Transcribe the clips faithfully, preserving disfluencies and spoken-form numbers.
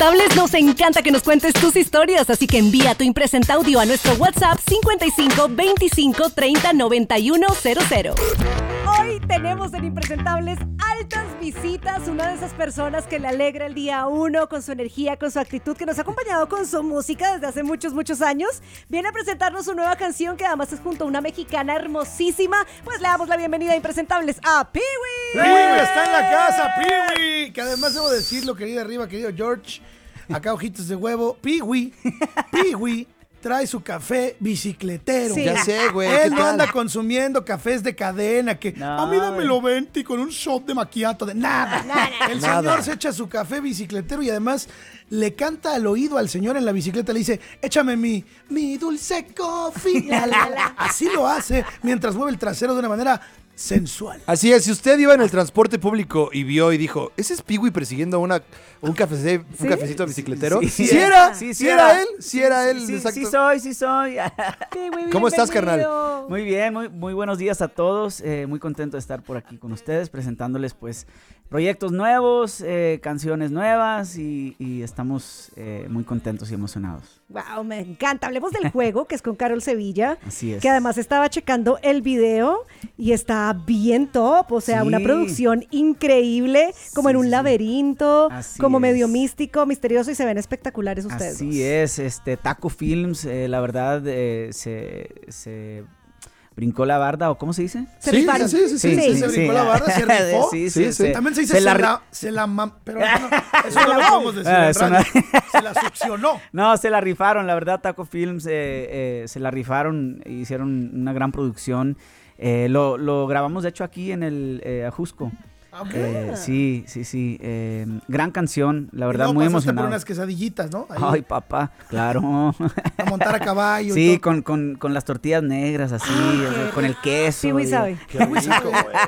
Impresentables nos encanta que nos cuentes tus historias, así que envía tu impresenta audio a nuestro WhatsApp cincuenta y cinco veinticinco treinta noventa y uno cero cero. Hoy tenemos en Impresentables altas visitas, una de esas personas que le alegra el día a uno con su energía, con su actitud, que nos ha acompañado con su música desde hace muchos, muchos años. Viene a presentarnos su nueva canción, que además es junto a una mexicana hermosísima. Pues le damos la bienvenida a Impresentables a Pee-wee. Pee-wee está en la casa, Pee-wee. Que además debo decirlo, querida arriba, querido George. Acá ojitos de huevo. Pee-wee, Pee-wee trae su café bicicletero. Sí. Ya sé, güey. Él no anda consumiendo cafés de cadena que No, a mí dámelo venti con un shot de macchiato de nada. El Nada. señor se echa su café bicicletero y además le canta al oído al señor en la bicicleta. Le dice, échame mi, mi dulce coffee. La, la, la. Así lo hace mientras mueve el trasero de una manera sensual. Así es, si usted iba en el transporte público y vio y dijo, ¿ese es Pee-wee persiguiendo una, un, café, un ¿Sí? cafecito bicicletero? Sí, Sí, sí, era, sí, sí, sí era era. él, sí era él. Sí, exacto. sí soy, sí soy. Pee-wee, ¿Cómo estás, carnal? bienvenido. Muy bien, muy, muy buenos días a todos. Eh, muy contento de estar por aquí con ustedes, presentándoles pues proyectos nuevos, eh, canciones nuevas y, y estamos eh, muy contentos y emocionados. Wow, me encanta. Hablemos del juego, que es con Carol Sevilla. Así es. Que además estaba checando el video y está bien top, o sea, Sí. una producción increíble, como Sí, en un sí, sí. laberinto, Así como es. medio místico, misterioso, y se ven espectaculares ustedes Así dos. es, este Taco Films, eh, la verdad, eh, se, se brincó la barda, ¿o cómo se dice? Se Sí, rifaron. sí, sí, sí, Sí. se brincó la barda, se rifó. Sí, Sí, sí, sí. se- También se dice se se la la, ri- se la mam- pero no, eso no lo podemos decir Ah, en eso radio. Se la succionó. No, se la rifaron, la verdad, Taco Films eh, eh, se la rifaron, hicieron una gran producción. Eh, lo, lo grabamos, de hecho, aquí en el eh, Ajusco. Ah, ok. Eh, sí, sí, sí. eh, gran canción, la verdad, Y luego muy pasaste emocionado. por unas quesadillitas, ¿no? Ahí, Ay, papá, claro. a montar a caballo. y Sí, todo. con, con, con las tortillas negras, así, o sea, con el queso. Pee-wee y- sabe. Qué rico,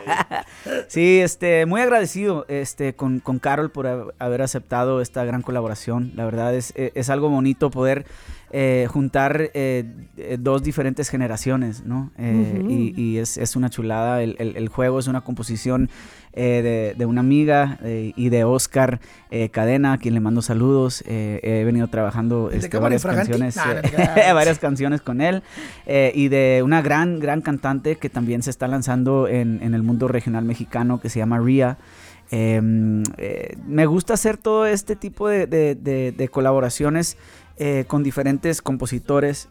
güey. Sí, este, muy agradecido este, con, con Carol por ha- haber aceptado esta gran colaboración. La verdad es, es algo bonito poder eh, juntar eh, eh, dos diferentes generaciones, ¿no? Eh, Ujú. Y, y es, es una chulada. El, el- el juego es una composición eh, de, de una amiga eh, y de Oscar eh, Cadena, a quien le mando saludos. Eh, he venido trabajando ¿El de este, Cámara varias Infraganti? canciones, Nah, no eh, te creas. varias canciones con él. Eh, y de una gran, gran cantante que también se está lanzando en, en el mundo regional mexicano, que se llama Ria. Eh, eh, me gusta hacer todo este tipo de, de- de- de colaboraciones eh, con diferentes compositores,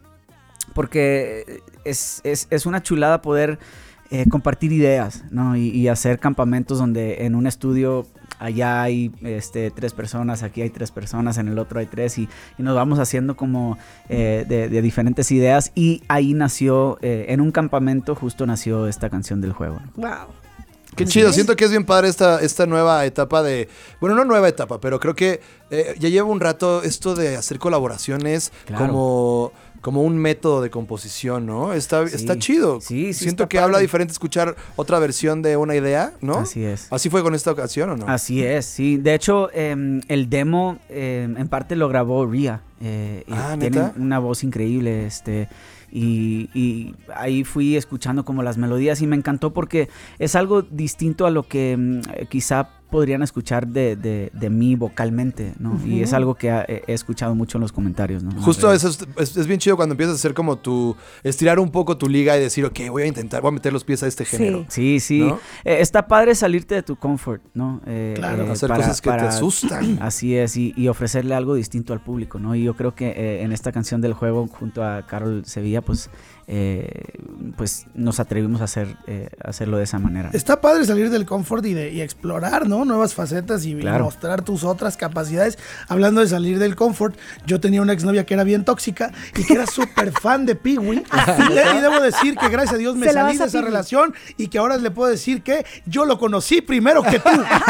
porque es, es- es una chulada poder eh, compartir ideas, ¿no? Y, y hacer campamentos donde en un estudio allá hay este, tres personas, aquí hay tres personas, en el otro hay tres, y, y nos vamos haciendo como eh, de, de diferentes ideas, y ahí nació, eh, en un campamento justo nació esta canción del juego, ¿no? Wow. Qué chido, siento que es bien padre esta, esta nueva etapa de... Bueno, no nueva etapa, pero creo que eh, ya lleva un rato esto de hacer colaboraciones Claro. como, como un método de composición, ¿no? Está, Sí. está chido. Sí, sí, Siento está que padre. habla diferente escuchar otra versión de una idea, ¿no? Así es. ¿Así fue con esta ocasión o no? Así es, sí. De hecho, eh, el demo eh, en parte lo grabó Ria. Eh, y Ah, tiene ¿neta? una voz increíble, este... Y, y ahí fui escuchando como las melodías y me encantó porque es algo distinto a lo que mm, eh, quizá podrían escuchar de, de, de mí vocalmente, ¿no? Ujú. Y es algo que ha- he, he escuchado mucho en los comentarios, ¿no? Justo Las eso es, es- es bien chido cuando empiezas a hacer como tu... Estirar un poco tu liga y decir, ok, voy a intentar, voy a meter los pies a este Sí. género. Sí, sí. ¿No? Eh, está padre salirte de tu comfort, ¿no? Eh, Claro, eh, Hacer para- cosas que te para- asustan. Así es, y, y ofrecerle algo distinto al público, ¿no? Y yo creo que eh, en esta canción del juego, junto a Carol Sevilla, pues, eh, pues nos atrevimos a, hacer, eh, a hacerlo de esa manera. Está padre salir del confort y, de, y explorar, ¿no? Nuevas facetas y, y Claro. mostrar tus otras capacidades. Hablando de salir del confort, yo tenía una exnovia que era bien tóxica y que era súper fan de Pee-wee. Y, de- y debo decir que gracias a Dios me Se la salí vas de a esa Pee-wee. relación y que ahora le puedo decir que yo lo conocí primero que tú.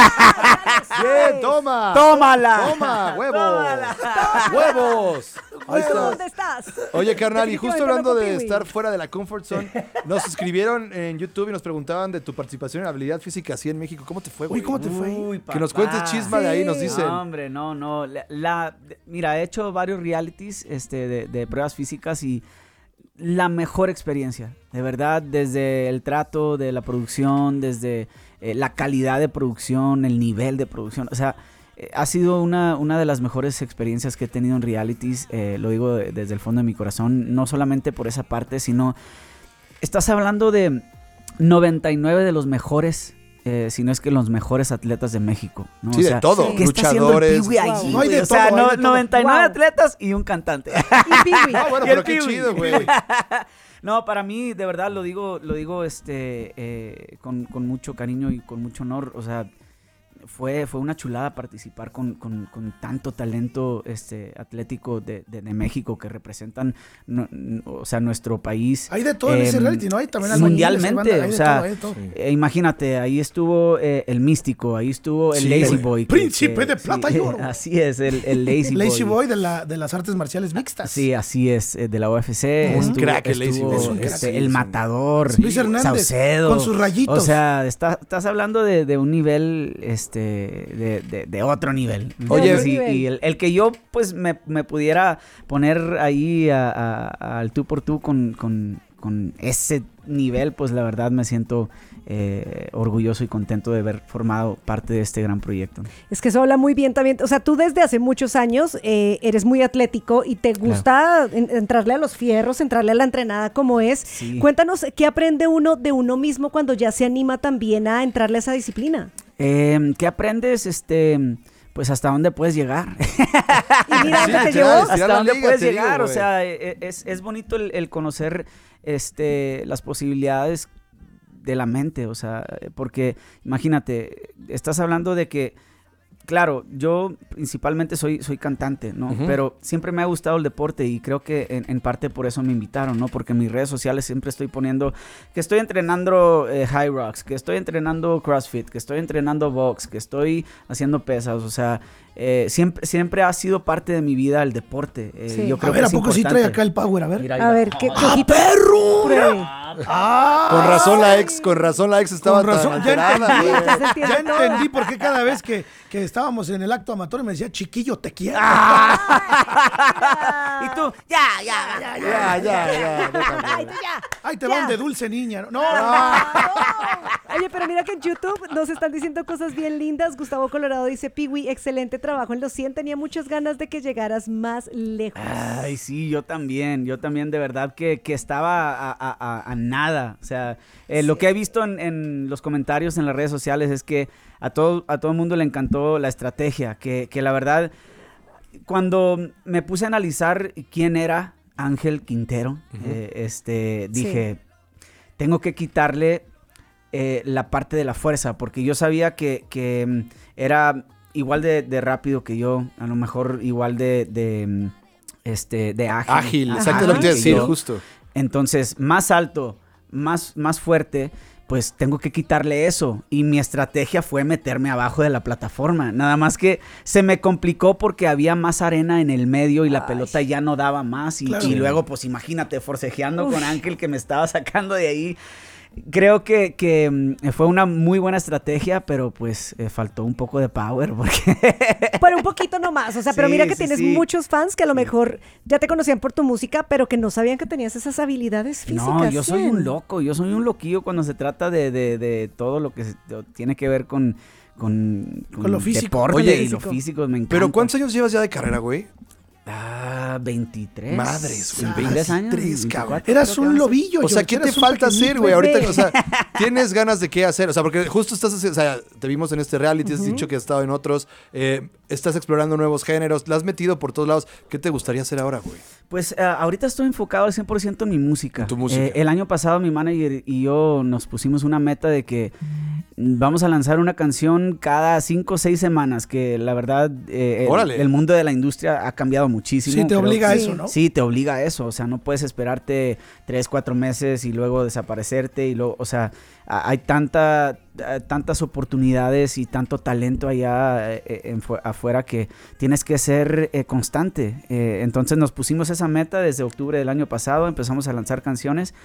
¡Bien, toma! ¡Tómala! ¡Toma! ¡Huevos! ¡Huevos! Ahí ¿Tú está. dónde estás? Oye, carnal, y justo Definitivamente hablando no con de Pee-wee. estar fuera de la comfort zone, nos escribieron en YouTube y nos preguntaban de tu participación en habilidad física así en México. ¿Cómo te fue, güey? Uy, ¿cómo te fue? Uy, Que nos papá. cuentes chisma de ahí, nos Sí. dicen. No, hombre, no, no. La, la- de- mira, he hecho varios realities este, de, de pruebas físicas y la mejor experiencia, de verdad, desde el trato de la producción, desde eh, la calidad de producción, el nivel de producción, o sea, eh, ha sido una, una de las mejores experiencias que he tenido en realities, eh, lo digo de, desde el fondo de mi corazón, no solamente por esa parte, sino estás hablando de noventa y nueve de los mejores, eh, si no es que los mejores atletas de México, ¿no? Sí, o sea, de todo, ¿qué está haciendo el luchadores. Pee-wee allí, No hay güey? de O sea, todo, no- hay de todo. noventa y nueve Wow. atletas y un cantante. Y Pee-wee. Ah, bueno, Y el pero qué Pee-wee. chido, güey. No, para mí, de verdad, lo digo, lo digo este, eh, con, con mucho cariño y con mucho honor. O sea, fue, fue una chulada participar con, con, con tanto talento este, atlético de, de, de México que representan no, no, o sea, nuestro país. Hay de todo en ese em, reality, ¿no? Hay también albañiles, mundialmente, hay banda, hay o de sea, todo, hay de todo. eh, imagínate, ahí estuvo eh, el Místico, ahí estuvo el Sí, Lazy güey. Boy. que- Príncipe que- de plata sí, y oro. Así es, el, el Lazy Boy. Lazy Boy de, la, de las artes marciales mixtas. Sí, así es, eh, de la U F C. Un estuvo- crack el Lazy estuvo, Boy. Es un crack. este, Sí, el sí. Matador, Luis Hernández, Saucedo. con sus rayitos. O sea, está- estás hablando de, de un nivel, este, de, de- de otro nivel. Oye, ¿entiendes? otro y, nivel. y el, el que yo, pues, me, me pudiera poner ahí a- a- al tú por tú con, con, con ese nivel, pues, la verdad me siento eh, orgulloso y contento de haber formado parte de este gran proyecto. Es que eso habla muy bien también. O sea, tú desde hace muchos años eh, eres muy atlético y te gusta en- entrarle a los fierros, entrarle a la entrenada como es. Sí. Cuéntanos, ¿qué aprende uno de uno mismo cuando ya se anima también a entrarle a esa disciplina? Eh, ¿Qué aprendes? Este, pues hasta dónde puedes llegar. Y mira, Sí, ¿dónde te literal, llevó? estirar hasta la dónde liga, puedes te digo, llegar. O güey. sea, e- es, es bonito el, el conocer este, las posibilidades de la mente. O sea, porque imagínate, estás hablando de que, claro, yo principalmente soy, soy cantante, ¿no? Ujú. Pero siempre me ha gustado el deporte y creo que en, en parte por eso me invitaron, ¿no? Porque en mis redes sociales siempre estoy poniendo que estoy entrenando eh, High Rocks, que estoy entrenando CrossFit, que estoy entrenando box, que estoy haciendo pesas, o sea, eh, siempre, siempre ha sido parte de mi vida el deporte. Eh, Sí. yo A creo ver, que ¿a es poco sí trae importante. acá el power? A ver. Mira, A mira. ver, ¿qué ¡Ah, ojito? perro! Pruebe. ¡Ah! Con razón la ex, con razón la ex estaba Con razón, tan ya alterada, entendí, güey. Ya se entiende ya todo. entendí por qué cada vez que, que estábamos en el acto amatorio me decía, chiquillo, te quiero. Y tú, ya, ya, ya, Ya, ya, ya. déjame. Ay, tú ya. Ay, te Ya. van de dulce niña. No, Oye, pero mira que en YouTube nos están diciendo cosas bien lindas. Gustavo Colorado dice, Pee-wee, excelente trabajo en los cien. Tenía muchas ganas de que llegaras más lejos. Ay, sí, yo también, yo también de verdad que, que estaba a, a- a- a nada. O sea, eh, lo que he visto en, en los comentarios en las redes sociales es que a todo, a todo el mundo le encantó la estrategia, que, que la verdad, cuando me puse a analizar quién era Ángel Quintero, eh, este, dije, tengo que quitarle eh, la parte de la fuerza, porque yo sabía que, que mm, era igual de, de rápido que yo, a lo mejor igual de, de, mm, este, de ágil. Ágil, Ajá, exacto lo que te iba a que decir, yo. justo. Entonces, más alto, más, más fuerte, pues tengo que quitarle eso. Y mi estrategia fue meterme abajo de la plataforma. Nada más que se me complicó porque había más arena en el medio y la pelota ya no daba más. Y, Claro. y luego, pues imagínate, forcejeando con Ángel que me estaba sacando de ahí. Creo que, que mm, fue una muy buena estrategia, pero pues eh, faltó un poco de power porque... Pero un poquito nomás, o sea, pero Sí, mira que sí, tienes sí. muchos fans que a lo mejor ya te conocían por tu música, pero que no sabían que tenías esas habilidades físicas. No, yo soy un Cien. loco, yo soy un loquillo cuando se trata de, de, de todo lo que se- tiene que ver con, con, Con lo físico. deporte Oye, y lo físico, me encanta. Pero ¿cuántos años llevas ya de carrera, güey? Ah, veintitrés. Madres, güey, veintitrés años. veintitrés, cabrón. veinticuatro, eras creo que un van a ser. lobillo. O sea, George, ¿qué te eras un falta hacer, pequeñito. güey? Ahorita, bebé. o sea, tienes ganas de qué hacer. O sea, porque justo estás, o sea, te vimos en este reality, has dicho que has estado en otros, eh, estás explorando nuevos géneros, la has metido por todos lados. ¿Qué te gustaría hacer ahora, güey? Pues eh, ahorita estoy enfocado al cien por ciento en mi música. En tu música. Eh, el año pasado mi manager y yo nos pusimos una meta de que mm, vamos a lanzar una canción cada cinco o seis semanas, que la verdad eh, Órale. el, el mundo de la industria ha cambiado muchísimo. Sí, te Creo obliga a que- eso, ¿no? Sí, te obliga a eso. O sea, no puedes esperarte tres, cuatro meses y luego desaparecerte y luego, o sea, a- hay tanta, a- tantas oportunidades y tanto talento allá eh, en fu- afuera que tienes que ser eh, constante. Eh, entonces nos pusimos esa meta desde octubre del año pasado, empezamos a lanzar canciones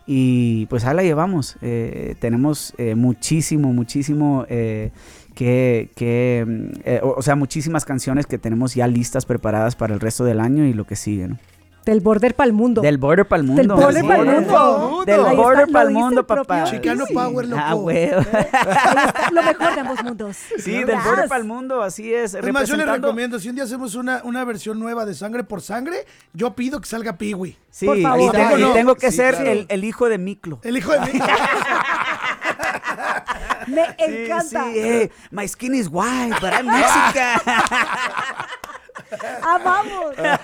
y pues ahí la llevamos. Eh, tenemos eh, muchísimo, muchísimo... eh, que, que mm, eh, o, o sea, muchísimas canciones que tenemos ya listas, preparadas para el resto del año y lo que sigue, ¿no? Del border para el mundo. Del border para el mundo. Del border Sí. para el mundo. Del Ahí border está, para lo el dice mundo, el propio papá. Chicano Power, loco. Ah, güey. Ahí está lo mejor de ambos mundos. Sí, del Verás. border para el mundo, así es. Es más, yo les representando- recomiendo, si un día hacemos una, una versión nueva de Sangre por Sangre, yo pido que salga Piwi. Sí, Por favor. y tengo, ¿Cómo y no? tengo que Sí, ser claro. el, el hijo de Miklo. El hijo de mí. Me Sí, encanta. sí, hey, my skin is white, but I'm Mexican. Amamos. Oye,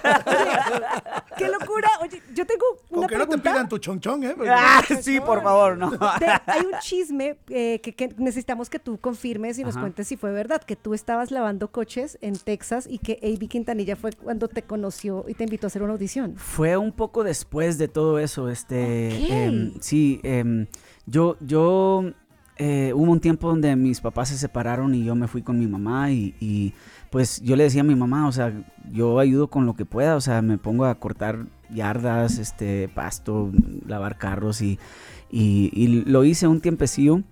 qué locura. Oye, yo tengo Con una que no te pregunta. pidan tu chonchón, ¿eh? Ah, sí, por favor, no. De- hay un chisme eh, que, que necesitamos que tú confirmes y nos Ajá. cuentes si fue verdad, que tú estabas lavando coches en Texas y que A B Quintanilla fue cuando te conoció y te invitó a hacer una audición. Fue un poco después de todo eso, este, Ok. em, sí, em, yo, yo, eh, hubo un tiempo donde mis papás se separaron y yo me fui con mi mamá y, y, pues yo le decía a mi mamá, o sea, yo ayudo con lo que pueda, o sea, me pongo a cortar yardas, este, pasto, lavar carros y, y, y lo hice un tiempecillo,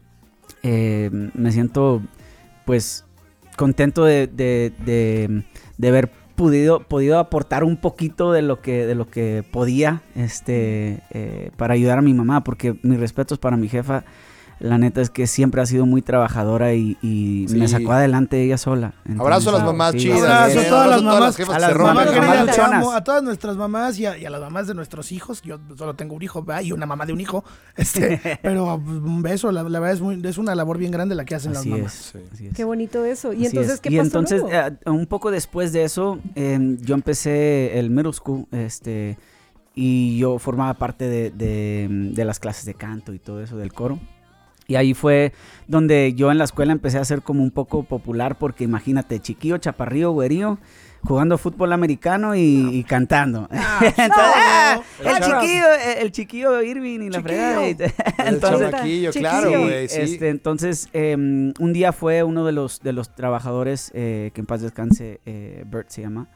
eh, me siento, pues, contento de, de, de, de haber podido, podido aportar un poquito de lo que, de lo que podía este, eh, para ayudar a mi mamá, porque mis respetos para mi jefa, la neta es que siempre ha sido muy trabajadora y, y Sí. me sacó adelante ella sola. Abrazo a las Wow. mamás Sí, chidas. Abrazo a ¿eh? todas las Abrazo mamás, jefas a que las se Mamá mamás rompen. querida, te luchonas. amo a todas nuestras mamás y a, y a las mamás de nuestros hijos. Yo solo tengo un hijo, ¿verdad? Y una mamá de un hijo. Este, pero pues, un beso, la, la verdad es, muy, es una labor bien grande la que hacen Así las es, mamás. Sí. así es. Qué bonito eso. ¿Y Así entonces es. qué Y pasó entonces, luego? eh, un poco después de eso, eh, yo empecé el middle school, este, y yo formaba parte de, de, de las clases de canto y todo eso, del coro. Y ahí fue donde yo en la escuela empecé a ser como un poco popular, porque imagínate, chiquillo, chaparrillo, güerío, jugando fútbol americano y, y cantando. Entonces, ah, El el chavo. chiquillo, el, el chiquillo Irving y la Chiquillo. fregada. y- El Entonces, chamaquillo, Chiquillo. claro, Sí, güey. Sí. este, entonces, eh, un día fue uno de los, de los trabajadores, eh, que en paz descanse, eh, Bert se llama,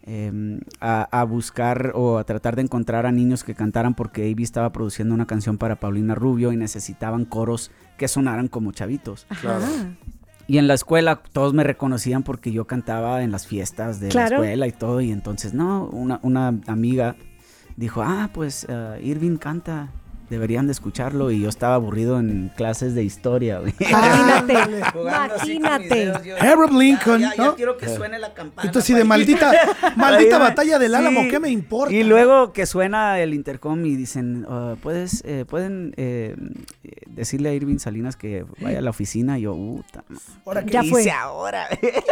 eh, a, a buscar o a tratar de encontrar a niños que cantaran, porque A B estaba produciendo una canción para Paulina Rubio y necesitaban coros que sonaran como chavitos. claro. Ajá. Y en la escuela todos me reconocían porque yo cantaba en las fiestas de Claro. la escuela y todo. Y entonces, no, una, una amiga dijo, ah, pues uh, Irving canta, deberían de escucharlo. Y yo estaba aburrido en clases de historia, güey. Imagínate, Ándale. Jugando así con mis imagínate. dedos, yo- Abraham Lincoln, ya, ya ¿no? quiero que suene la campana. Entonces, si de pa' ir. maldita, maldita Ahí me- batalla del sí. Álamo, ¿qué me importa? Y luego que suena el intercom y dicen, "Ah, ¿puedes, eh, pueden eh, eh, decirle a Irving Salinas que vaya a la oficina?" Y yo, puta, ma- Ahora que Ya ¿qué fue. hice ahora?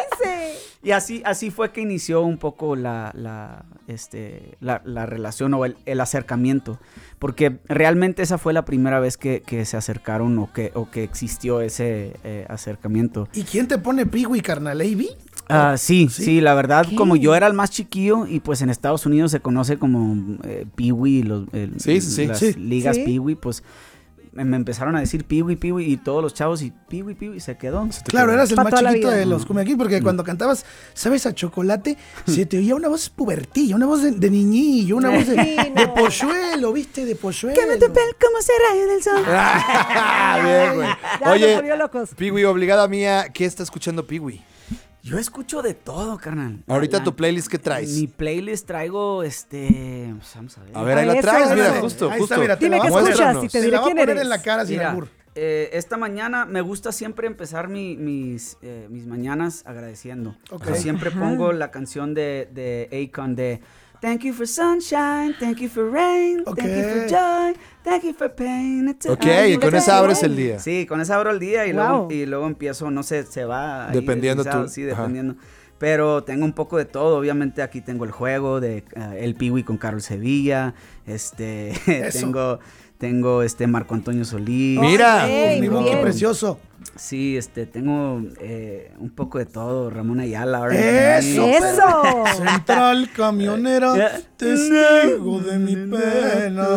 Y así, así fue que inició un poco la, la, este, la, la relación o el, el acercamiento. Porque realmente esa fue la primera vez que, que se acercaron o que, o que existió ese eh, acercamiento. ¿Y quién te pone Piwi, carnal? ¿A B? Ah, sí, ¿Sí? sí, la verdad, ¿Qué? como yo era el más chiquillo y pues en Estados Unidos se conoce como eh, Pee-wee, los, el- Sí, sí, sí. las Sí. ligas Sí. Pee-wee, pues me, me empezaron a decir Pee-wee, Pee-wee y todos los chavos y Pee-wee, Pee-wee se quedó. Claro, eras el Pa' más toda la chiquito vida. de los come aquí, porque cuando cantabas, ¿sabes? A Chocolate, se te oía una voz pubertilla, una voz de, de niñillo, una voz de, Sí, no. de polluelo, ¿viste? De polluelo. Que me tu piel como ese rayo del sol. Ah, bien, güey. Ya nos Oye, volvió locos. Piwi, obligada mía, ¿qué está escuchando Piwi? Yo escucho de todo, carnal. Ahorita La- tu playlist, ¿qué traes? Mi playlist traigo, este, pues, vamos a ver. A ver, ahí Ah, la eso, traes, mira, eso. justo, Ahí justo. está, mira, te Dime la qué va a poner- escuchas y Muéstranos. te Te diré la va a quién poner eres. en la cara sin Mira, albur. eh, esta mañana me gusta siempre empezar mi- mis, eh, mis mañanas agradeciendo. Ok. Yo siempre pongo la canción de, de Akon de Thank you for sunshine, thank you for rain, Ok. thank you for joy, thank you for pain. It's a- Ok, Ay, y con it's esa a- abres el día. Sí, con esa abro el día y, Wow. luego, y luego empiezo, no sé, se va. ahí Dependiendo deslizado, tú. Sí, Ajá. dependiendo. Pero tengo un poco de todo, obviamente aquí tengo el juego de uh, El Pee-wee con Carol Sevilla, este, Eso. tengo, tengo este Marco Antonio Solís. Mira. Ey, Mi muy Buki bien. precioso. Sí, este, tengo eh, un poco de todo, Ramón Ayala. R and B. Eso. Eso. Central camionera, Ya. testigo de mi pena.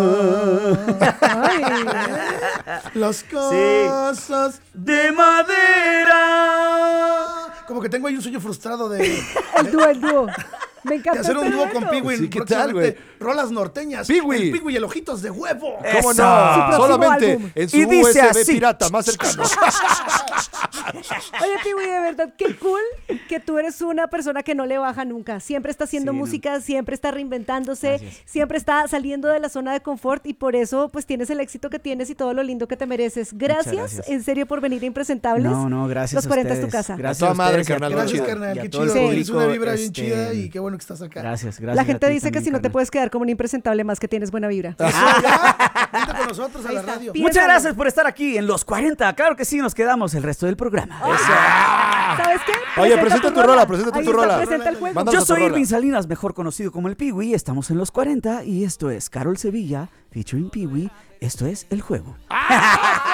Ay. Las cosas De madera. Como que tengo ahí un sueño frustrado de... El dúo, el dúo. Me encanta. De hacer un este dúo dueto. con Piwi. Sí, ¿qué tal, güey? Rolas norteñas. Piwi. El Piwi y el Ojitos de Huevo. ¿Cómo Eso. no? Su próximo Solamente álbum. en su Y dice U S B así. pirata más cercano. Oye, Piwi, de verdad, qué cool que tú eres una persona que no le baja nunca. Siempre está haciendo Sí, ¿no? música, siempre está reinventándose, Gracias. siempre está saliendo de la zona de confort y por eso pues tienes el éxito que tienes y todo lo lindo que te mereces. Gracias, gracias. en serio, por venir a Impresentables. No, no, gracias Los a cuarenta es ustedes. tu casa. Gracias A toda a madre, ustedes y a carnal, todo- Gracias, chido. carnal. y a Qué todo el chido. Tienes una público, vibra bien este, chida y qué bueno que estás acá. Gracias, gracias. La gente a ti dice que también, si no te carnal. puedes quedar como un impresentable más que tienes buena vibra. Eso, ya. Vente con nosotros a Ahí la está. radio. Pi- Muchas Piénsalo. gracias por estar aquí en los cuarenta. Claro que sí, nos quedamos el resto del programa. ¿Sabes qué? Oye, presenta tu rola, presenta Ahí tu está, rola. Presenta el juego. Mándanos Yo a tu soy rola. Irving Salinas, mejor conocido como el Piwi. Estamos en los cuarenta y esto es Carol Sevilla, featuring Piwi. Esto es El Juego.